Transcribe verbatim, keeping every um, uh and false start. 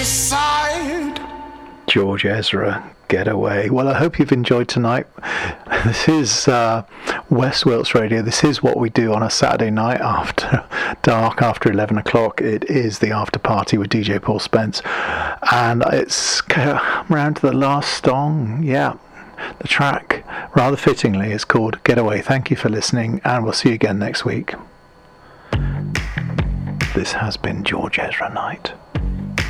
George Ezra, Getaway. Well, I hope you've enjoyed tonight. This is uh, West Wilts Radio. This is what we do on a Saturday night after dark, after eleven o'clock. It is the after party with D J Paul Spence. And it's round to the last song. Yeah, the track, rather fittingly, is called Getaway. Thank you for listening, and we'll see you again next week. This has been George Ezra Night.